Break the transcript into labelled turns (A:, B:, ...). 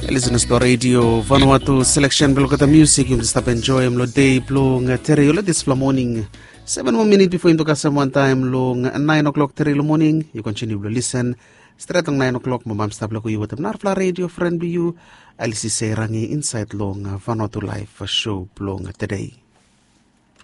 A: Listeners to Radio Vanuatu selection belokata music yung stop enjoy mlo day blong tereo this morning 7 more minutes before into one time long 9 o'clock tereo morning you continue to listen straight on 9 o'clock mamam stop lo kuyu watam narfla radio friend you alisi serangi inside long Vanuatu live show blong today.